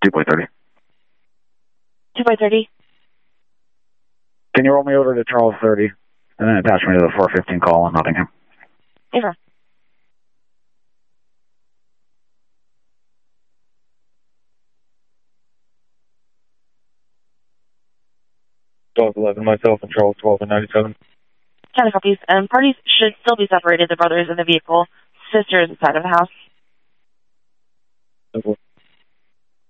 2.30. 2.30. Can you roll me over to Charles 30 and then attach me to the 415 call in Nottingham? Sure. Charles 11, myself, and Charles 12 and 97. County copies. Parties should still be separated. The brother is in the vehicle. Sister is inside of the house. Okay.